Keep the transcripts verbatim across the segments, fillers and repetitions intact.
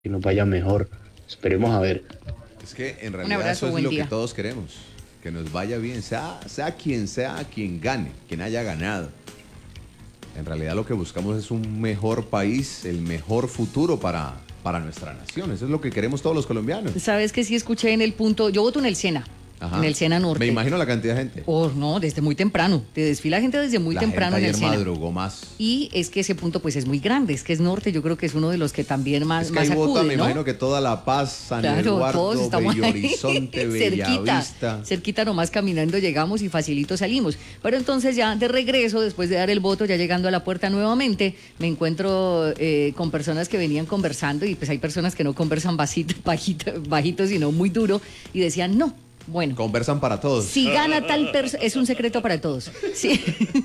que nos vaya mejor. Esperemos a ver. Es que en Un realidad abrazo, eso es buen lo día. que todos queremos, que nos vaya bien, sea, sea quien sea quien gane, quien haya ganado. En realidad lo que buscamos es un mejor país, el mejor futuro para, para nuestra nación. Eso es lo que queremos todos los colombianos. Sabes que sí escuché en el punto, yo voto en el Sena, Ajá. en el Sena Norte. Me imagino la cantidad de gente. Oh, no, desde muy temprano. Te desfila gente desde muy la temprano gente en el ayer Sena. madrugó más. Y es que ese punto pues es muy grande, es que es norte, yo creo que es uno de los que también más, Es que más ahí vota, acude, me ¿no? imagino que toda La Paz, San Claro, todos Eduardo, estamos Bello ahí, Horizonte, cerquita, Bellavista. cerquita nomás caminando llegamos y facilito salimos. Pero entonces ya de regreso, después de dar el voto, ya llegando a la puerta nuevamente, me encuentro eh, con personas que venían conversando y pues hay personas que no conversan bajito, bajito, bajito, sino muy duro y decían no. Bueno, Conversan para todos. si gana tal persona, es un secreto para todos. Si,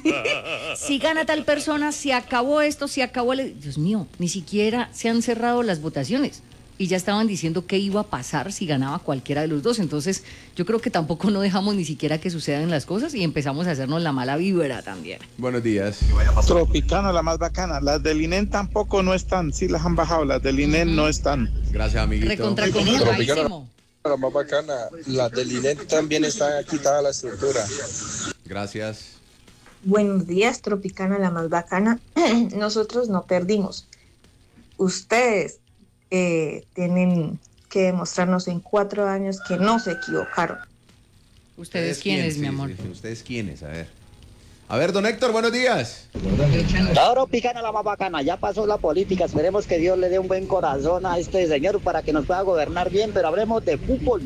si gana tal persona, se acabó esto, se acabó el... Dios mío, ni siquiera se han cerrado las votaciones y ya estaban diciendo qué iba a pasar si ganaba cualquiera de los dos. Entonces, yo creo que tampoco no dejamos ni siquiera que sucedan las cosas y empezamos a hacernos la mala vibra también. Buenos días. Tropicana, la más bacana. Las del I N E M tampoco no están, sí las han bajado, las del I N E M no están. Gracias, amiguito. Recontra complicadísimo. La más bacana, las del I N E M también están quitada la estructura. Gracias. Buenos días, Tropicana, la más bacana. Nosotros no perdimos. Ustedes eh, tienen que demostrarnos en cuatro años que no se equivocaron. ¿Ustedes quiénes, quién? mi Sí, amor? sí, sí. ¿Ustedes quiénes? A ver. A ver, don Héctor, buenos días. Tropicana, la más bacana, ya pasó la política, esperemos que Dios le dé un buen corazón a este señor para que nos pueda gobernar bien, pero hablemos de fútbol.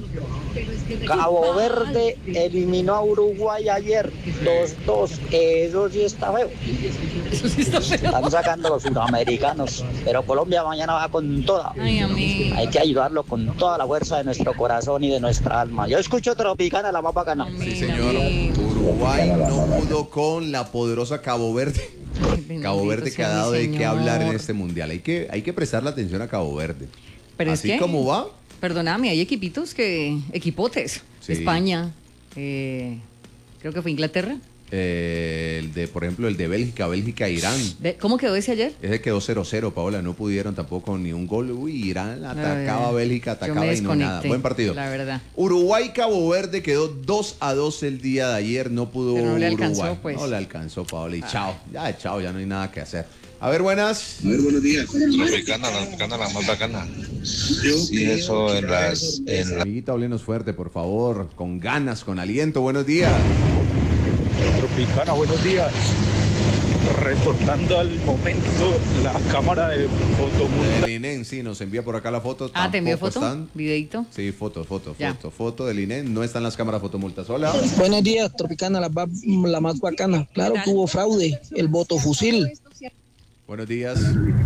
Cabo Verde eliminó a Uruguay ayer, dos dos, eso sí está feo. Eso sí está feo. Están sacando los sudamericanos, pero Colombia mañana va con toda. Ay, amigo. Hay que ayudarlo con toda la fuerza de nuestro corazón y de nuestra alma. Yo escucho Tropicana, la más bacana. Sí, señor. Uruguay no pudo con la poderosa Cabo Verde. Cabo Verde que ha dado de qué hablar en este mundial. Hay que, hay que prestarle atención a Cabo Verde. Pero Así es que, como va. perdóname, hay equipitos que, equipotes. Sí. España, eh, creo que fue Inglaterra. Eh, el de, por ejemplo, el de Bélgica, Bélgica-Irán. Ve- ¿Cómo quedó ese ayer? Ese quedó cero cero, Paola. No pudieron tampoco ni un gol. Uy, Irán atacaba a Ay, Bélgica, yo me atacaba y no nada. desconecté, Buen partido. la verdad. Uruguay-Cabo Verde quedó dos a dos el día de ayer. No pudo Pero no le alcanzó, Uruguay. pues. No le alcanzó, Paola. Y chao. Ya, chao, ya no hay nada que hacer. A ver, buenas. A ver, buenos días. Tropicana, la bacana, la más bacana. Sí, eso en las... En la... Amiguita, háblenos fuerte, por favor. Con ganas, con aliento. Buenos días. Tropicana, buenos días. Reportando al momento la cámara de fotomulta. El I N E M, sí, nos envía por acá la foto. Ah, ¿te envió Tampoco foto? están. ¿Videito? Sí, foto, foto, Ya. foto, foto del I N E M. No están las cámaras fotomultas. Hola. Buenos días, Tropicana, la, ba- la más bacana. Claro que hubo fraude, el voto fusil. Buenos días.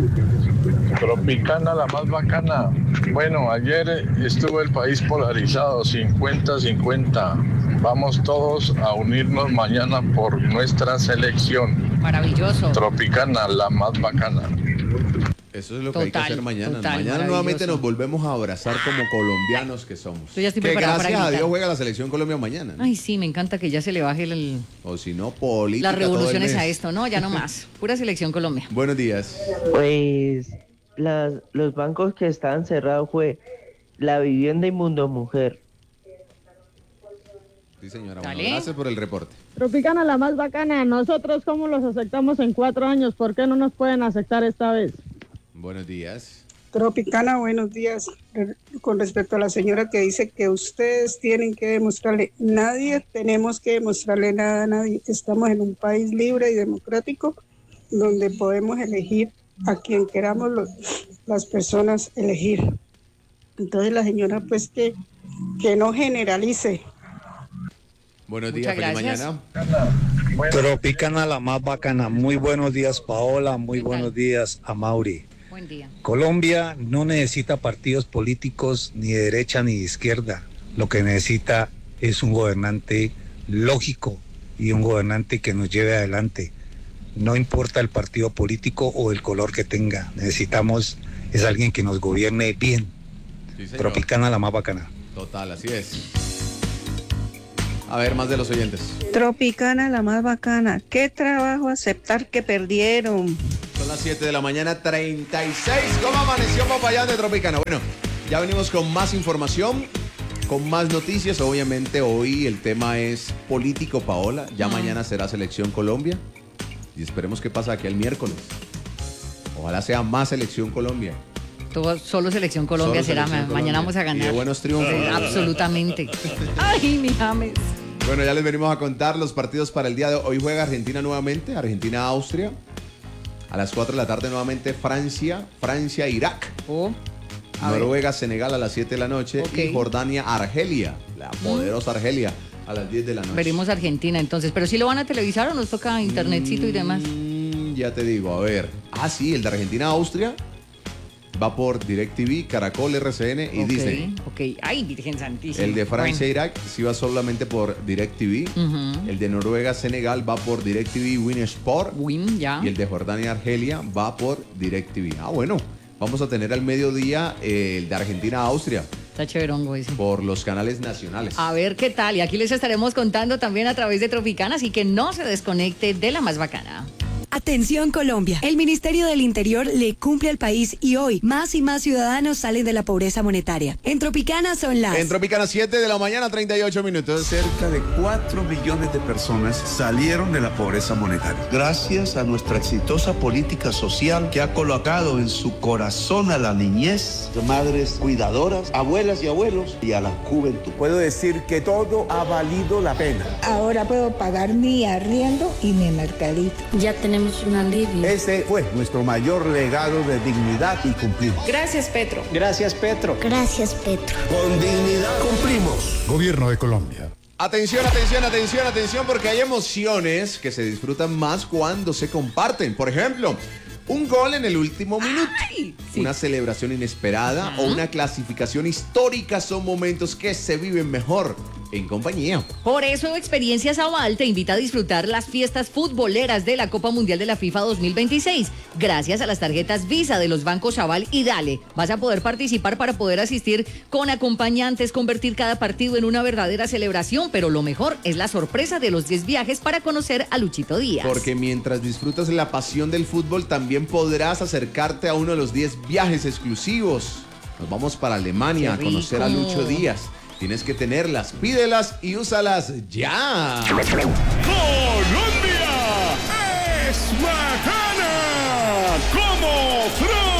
Tropicana, la más bacana. Bueno, ayer estuvo el país polarizado, cincuenta cincuenta. Vamos todos a unirnos mañana por nuestra selección. Maravilloso. Tropicana, la más bacana. Eso es lo que hay que Total, hacer mañana. total, mañana maravilloso. nuevamente nos volvemos a abrazar como colombianos que somos. Yo ya estoy que preparada gracias para a gritar. Dios juega la selección Colombia mañana, ¿no? Ay, sí, me encanta que ya se le baje el- O si no, política las todo el revoluciones mes. a esto, ¿no? Ya no más. Pura selección Colombia. Buenos días. Pues las, los bancos que estaban cerrados fue La Vivienda y Mundo Mujer. Sí, señora. Dale. Bueno, gracias por el reporte. Tropicana, la más bacana. Nosotros, ¿cómo los aceptamos en cuatro años? ¿Por qué no nos pueden aceptar esta vez? Buenos días. Tropicana, buenos días. Con respecto a la señora que dice que ustedes tienen que demostrarle, nadie tenemos que demostrarle nada a nadie. Estamos en un país libre y democrático donde podemos elegir a quien queramos los, las personas elegir. Entonces la señora pues que, que no generalice. Buenos Muchas días, feliz gracias. mañana. Tropicana, la más bacana. Muy buenos días, Paola. Muy ¿Qué tal? buenos días, a Mauri. Buen día. Colombia no necesita partidos políticos ni de derecha ni de izquierda. Lo que necesita es un gobernante lógico y un gobernante que nos lleve adelante. No importa el partido político o el color que tenga. Necesitamos es alguien que nos gobierne bien. Sí, señor. Tropicana, la más bacana. Total, así es. A ver, más de los oyentes. Tropicana, la más bacana. Qué trabajo aceptar que perdieron. Son las las siete de la mañana, treinta y seis. ¿Cómo amaneció Popayán de Tropicana? Bueno, ya venimos con más información, con más noticias. Obviamente hoy el tema es político, Paola. Ya mm. mañana será Selección Colombia. Y esperemos que pasa aquí el miércoles. Ojalá sea más Selección Colombia. Todo, solo Selección Colombia solo será. Selección Mañana Colombia. Vamos a ganar. Y de buenos triunfos. Sí, absolutamente. Ay, mi James. Bueno, ya les venimos a contar los partidos para el día de hoy. Hoy juega Argentina nuevamente, Argentina-Austria. A las cuatro de la tarde nuevamente Francia, Francia-Irak. Oh, Noruega-Senegal a las siete de la noche. Okay. Y Jordania-Argelia, la poderosa mm. Argelia, a las diez de la noche. Veremos Argentina entonces. ¿Pero sí lo van a televisar o nos toca internetcito mm, y demás? Ya te digo, a ver. Ah, sí, el de Argentina-Austria va por DirecTV, Caracol, R C N y okay, Disney. Ok, ay, Virgen Santísima. El de Francia-Irak bueno. sí va solamente por DirecTV. Uh-huh. El de Noruega-Senegal va por DirecTV, Win Sport. Win, ya. Y el de Jordania-Argelia va por DirecTV. Ah, bueno, vamos a tener al mediodía eh, el de Argentina-Austria. Está chéverongo ese. Por los canales nacionales. A ver qué tal. Y aquí les estaremos contando también a través de Tropicana, así que no se desconecte de la más bacana. Atención Colombia, el Ministerio del Interior le cumple al país y hoy más y más ciudadanos salen de la pobreza monetaria. En Tropicana son las... En Tropicana siete de la mañana, treinta y ocho minutos. Cerca de cuatro millones de personas salieron de la pobreza monetaria. Gracias a nuestra exitosa política social que ha colocado en su corazón a la niñez, madres cuidadoras, abuelas y abuelos y a la juventud. Puedo decir que todo ha valido la pena. Ahora puedo pagar mi arriendo y mi mercadito. Ya tenemos un alivio. Ese fue nuestro mayor legado de dignidad y cumplimos. Gracias, Petro. Gracias, Petro. Gracias, Petro. Con dignidad cumplimos. Gobierno de Colombia. Atención, atención, atención, atención, porque hay emociones que se disfrutan más cuando se comparten. Por ejemplo, un gol en el último minuto, Ay, sí. una celebración inesperada uh-huh. o una clasificación histórica son momentos que se viven mejor en compañía. Por eso Experiencias Aval te invita a disfrutar las fiestas futboleras de la Copa Mundial de la FIFA dos mil veintiséis. Gracias a las tarjetas Visa de los bancos Aval y Dale, vas a poder participar para poder asistir con acompañantes, convertir cada partido en una verdadera celebración, pero lo mejor es la sorpresa de los diez viajes para conocer a Luchito Díaz. Porque mientras disfrutas la pasión del fútbol, también podrás acercarte a uno de los diez viajes exclusivos. Nos vamos para Alemania a conocer a Lucho Díaz. Tienes que tenerlas, pídelas y úsalas ya. ¡Colombia es bacana! ¡Como Fran!